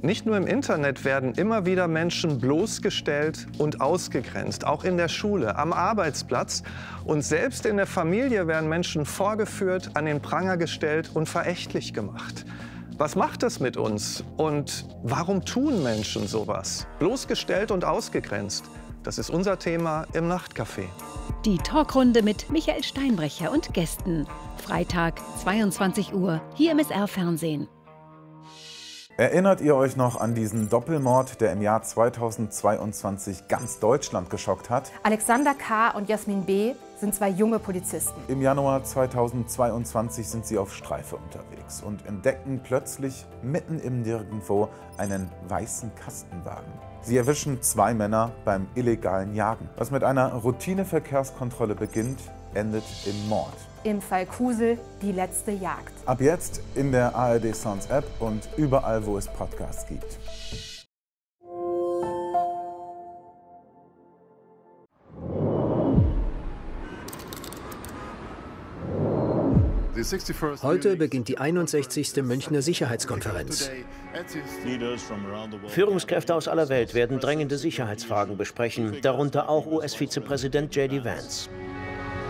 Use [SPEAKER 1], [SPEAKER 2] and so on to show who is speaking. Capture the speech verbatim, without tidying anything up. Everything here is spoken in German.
[SPEAKER 1] Nicht nur im Internet werden immer wieder Menschen bloßgestellt und ausgegrenzt, auch in der Schule, am Arbeitsplatz und selbst in der Familie werden Menschen vorgeführt, an den Pranger gestellt und verächtlich gemacht. Was macht das mit uns und warum tun Menschen sowas? Bloßgestellt und ausgegrenzt. Das ist unser Thema im Nachtcafé.
[SPEAKER 2] Die Talkrunde mit Michael Steinbrecher und Gästen. Freitag, zweiundzwanzig Uhr, hier im S R-Fernsehen.
[SPEAKER 3] Erinnert ihr euch noch an diesen Doppelmord, der im Jahr zweitausendzweiundzwanzig ganz Deutschland geschockt hat?
[SPEAKER 4] Alexander K. und Jasmin B. sind zwei junge Polizisten.
[SPEAKER 3] Im Januar zweitausendzweiundzwanzig sind sie auf Streife unterwegs und entdecken plötzlich mitten im Nirgendwo einen weißen Kastenwagen. Sie erwischen zwei Männer beim illegalen Jagen. Was mit einer Routineverkehrskontrolle beginnt, endet im Mord.
[SPEAKER 4] Im Fall Kusel die letzte Jagd.
[SPEAKER 3] Ab jetzt in der A R D Sounds App und überall, wo es Podcasts gibt.
[SPEAKER 5] Heute beginnt die einundsechzigste Münchner Sicherheitskonferenz.
[SPEAKER 6] Führungskräfte aus aller Welt werden drängende Sicherheitsfragen besprechen, darunter auch U S-Vizepräsident J D Vance.